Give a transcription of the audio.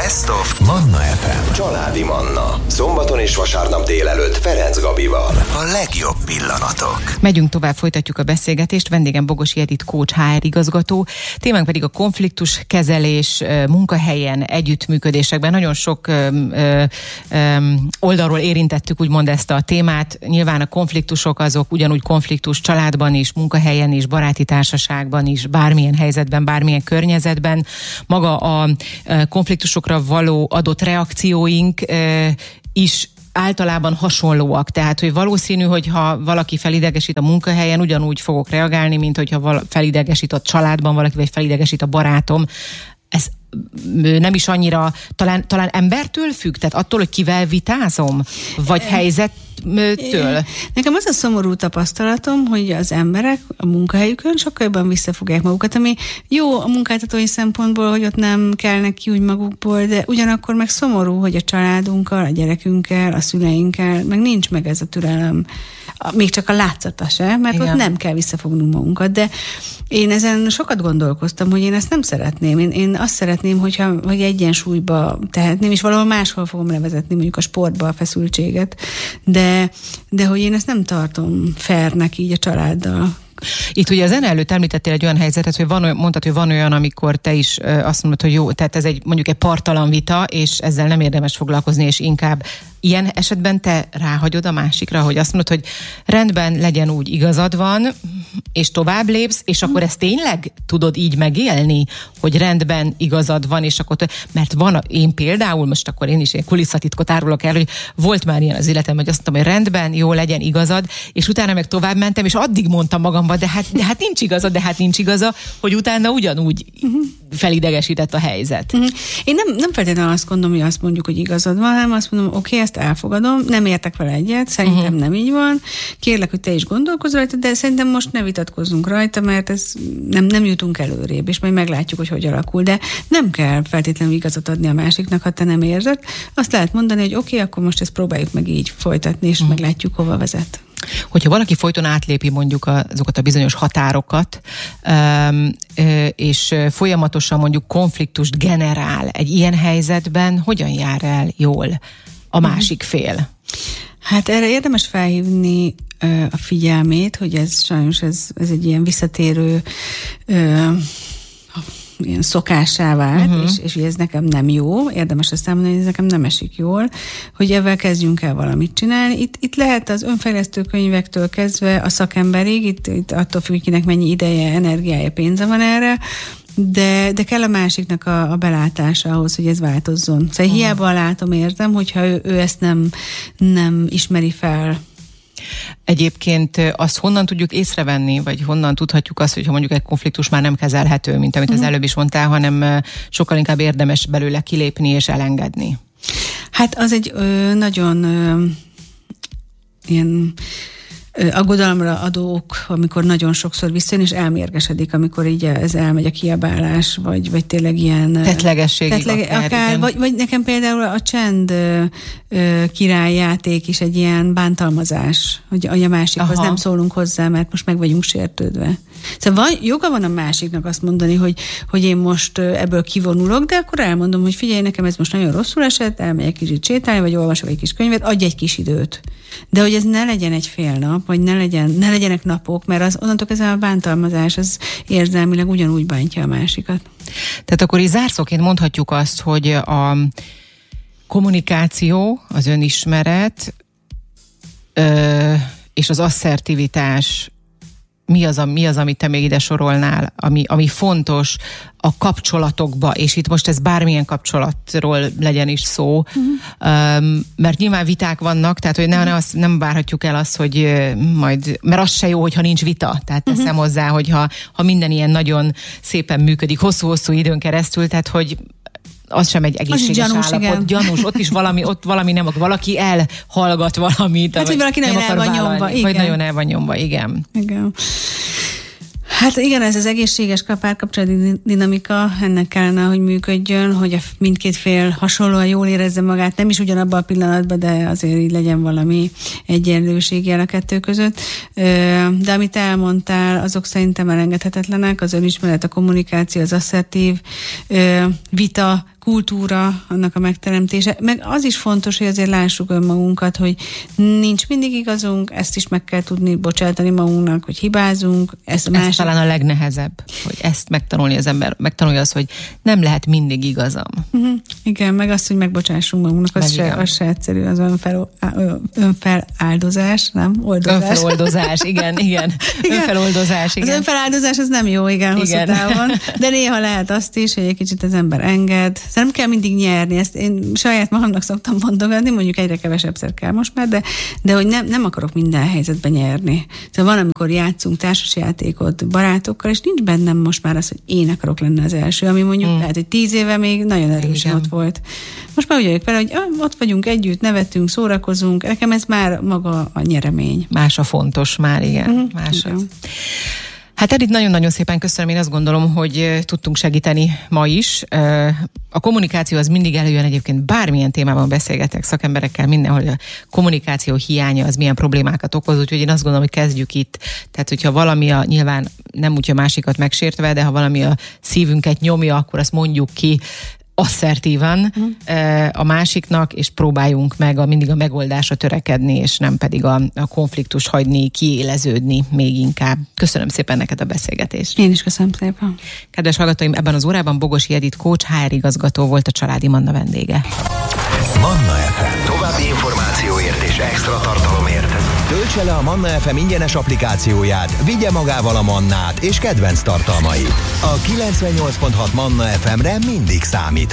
Best of Manna FM. Családi Manna. Szombaton és vasárnap délelőtt Ferenc Gabival. A legjobb pillanatok. Megyünk tovább, folytatjuk a beszélgetést. Vendégem Bogosi Edit coach, HR igazgató. Témánk pedig a konfliktus kezelés, munkahelyen, együttműködésekben. Nagyon sok oldalról érintettük úgymond ezt a témát. Nyilván a konfliktusok azok ugyanúgy konfliktus családban is, munkahelyen is, baráti társaságban is, bármilyen helyzetben, bármilyen környezetben. Maga a konfliktusokra való adott reakcióink is általában hasonlóak. Tehát, hogy valószínű, hogy ha valaki felidegesít a munkahelyen, ugyanúgy fogok reagálni, mint hogyha felidegesít a családban valaki, vagy felidegesít a barátom. Ez nem is annyira, talán embertől függ? Tehát attól, hogy kivel vitázom? Vagy helyzettől? Nekem az a szomorú tapasztalatom, hogy az emberek a munkahelyükön sokkal jobban visszafogják magukat, ami jó a munkáltatói szempontból, hogy ott nem kelnek ki úgy magukból, de ugyanakkor meg szomorú, hogy a családunkkal, a gyerekünkkel, a szüleinkkel, meg nincs meg ez a türelem. Még csak a látszata se, mert igen, ott nem kell visszafognunk magunkat, de én ezen sokat gondolkoztam, hogy én ezt nem szeretném. Én azt szeretném, hogy egyensúlyba tehetném, és valahol máshol fogom levezetni, mondjuk a sportba a feszültséget, de hogy én ezt nem tartom fairnek így a családdal. Itt ugye az zene előtt említettél egy olyan helyzetet, hogy mondtad, hogy van olyan, amikor te is azt mondod, hogy jó, tehát ez mondjuk egy parttalan vita, és ezzel nem érdemes foglalkozni, és inkább ilyen esetben te ráhagyod a másikra, hogy azt mondod, hogy rendben, legyen úgy, igazad van, és tovább lépsz, és akkor ezt tényleg tudod így megélni, hogy rendben, igazad van, és akkor mert én például, most akkor én is ilyen kulisszatitkot árulok el, hogy volt már ilyen az életem, hogy azt mondtam, hogy rendben, jó, legyen igazad, és utána meg tovább mentem, és addig mondtam magamban, de hát nincs igaza, hogy utána ugyanúgy felidegesített a helyzet. Én nem feltétlenül azt gondolom, hogy azt mondjuk, hogy igazad van, hanem azt mondom, oké, ezt elfogadom, nem értek vele egyet, szerintem nem így van, kérlek, hogy te is gondolkozz rajta, de szerintem most ne vitatkozzunk rajta, mert ez nem jutunk előrébb, és majd meglátjuk, hogy alakul, de nem kell feltétlenül igazat adni a másiknak, ha te nem érzed. Azt lehet mondani, hogy oké, akkor most ezt próbáljuk meg így folytatni, és meglátjuk, hova vezet. Hogyha valaki folyton átlépi mondjuk azokat a bizonyos határokat, és folyamatosan mondjuk konfliktust generál egy ilyen helyzetben, hogyan jár el jól a másik fél? Hát erre érdemes felhívni a figyelmét, hogy ez sajnos ez egy ilyen visszatérő ilyen szokássá vált, és ez nekem nem jó, érdemes azt elmondani, hogy ez nekem nem esik jól, hogy ebben kezdjünk el valamit csinálni. Itt lehet az önfejlesztő könyvektől kezdve a szakemberig, itt attól függ, kinek mennyi ideje, energiája, pénze van erre, de kell a másiknak a belátása ahhoz, hogy ez változzon. Szóval hiába látom, érzem, hogyha ő ezt nem ismeri fel. Egyébként azt honnan tudjuk észrevenni, vagy honnan tudhatjuk azt, hogyha mondjuk egy konfliktus már nem kezelhető, mint amit az előbb is mondtál, hanem sokkal inkább érdemes belőle kilépni és elengedni? Hát az egy nagyon ilyen aggodalomra adó ok, amikor nagyon sokszor visszajön, és elmérgesedik, amikor így ez elmegy a kiabálás, vagy tényleg ilyen... Tettlegesség. Akár vagy nekem például a csend királyjáték is egy ilyen bántalmazás, hogy a másikhoz nem szólunk hozzá, mert most meg vagyunk sértődve. Szóval joga van a másiknak azt mondani, hogy én most ebből kivonulok, de akkor elmondom, hogy figyelj, nekem ez most nagyon rosszul esett, elmegyek kicsit sétálni, vagy olvasok egy kis könyvet, adj egy kis időt. De hogy ez ne legyen egy fél nap, vagy ne legyenek napok, mert onnantól kezdve a bántalmazás az érzelmileg ugyanúgy bántja a másikat. Tehát akkor így zárszóként mondhatjuk azt, hogy a kommunikáció, az önismeret és az asszertivitás mi az, amit te még ide sorolnál, ami fontos a kapcsolatokba, és itt most ez bármilyen kapcsolatról legyen is szó, mert nyilván viták vannak, tehát hogy nem várhatjuk el azt, hogy mert az se jó, hogyha nincs vita, tehát teszem hozzá, hogy ha minden ilyen nagyon szépen működik, hosszú-hosszú időn keresztül, tehát hogy az sem egy egészséges gyanús, állapot. igen. Gyanús, ott is valami nem, valaki elhallgat valamit. Hát, hogy valaki nagyon el van nyomva. Vagy nagyon el van nyomva, igen. Igen. Hát igen, ez az egészséges párkapcsolati dinamika, ennek kellene, hogy működjön, hogy mindkét fél hasonlóan jól érezze magát, nem is ugyanabban a pillanatban, de azért így legyen valami egyenlőség jel a kettő között. De amit elmondtál, azok szerintem elengedhetetlenek, az önismeret, a kommunikáció, az asszertív vita kultúra, annak a megteremtése. Meg az is fontos, hogy azért lássuk önmagunkat, hogy nincs mindig igazunk, ezt is meg kell tudni bocsátani magunknak, hogy hibázunk. Ez talán a legnehezebb, hogy ezt megtanulni az ember, megtanulja azt, hogy nem lehet mindig igazam. Igen, meg azt, hogy megbocsássunk magunknak, az se egyszerű, az önfeláldozás, nem? Önfeloldozás, igen. Önfeloldozás, igen. Az önfeláldozás az nem jó, igen, hosszú távon, de néha lehet azt is, hogy egy kicsit az ember enged. Szóval nem kell mindig nyerni, ezt én saját magamnak szoktam mondogatni, mondjuk egyre kevesebbszer kell most már, de hogy nem akarok minden helyzetben nyerni. Szóval van, amikor játszunk társasjátékot barátokkal, és nincs bennem most már az, hogy én akarok lenni az első, ami mondjuk lehet, hogy 10 éve még nagyon erősen ott volt. Most már úgy vagyok vele, hogy ott vagyunk együtt, nevetünk, szórakozunk, nekem ez már maga a nyeremény. Más a fontos már, igen. Más az. Hát Edith, nagyon-nagyon szépen köszönöm, én azt gondolom, hogy tudtunk segíteni ma is. A kommunikáció az mindig előjön egyébként, bármilyen témában beszélgetek szakemberekkel, mindenhol a kommunikáció hiánya az milyen problémákat okoz, úgyhogy én azt gondolom, hogy kezdjük itt. Tehát, hogyha valami nyilván nem úgy a másikat megsértve, de ha valami a szívünket nyomja, akkor azt mondjuk ki asszertívan a másiknak, és próbáljunk meg mindig a megoldásra törekedni, és nem pedig a konfliktust hagyni, kiéleződni még inkább. Köszönöm szépen neked a beszélgetést. Én is köszönöm szépen. Kedves hallgatóim, ebben az órában Bogosi Edith coach, HR igazgató volt a Családi Manna vendége. Manna FM. További információért és extra tartalomért töltse le a Manna FM ingyenes applikációját, vigye magával a Mannát és kedvenc tartalmait. A 98.6 Manna FM-re mindig számít.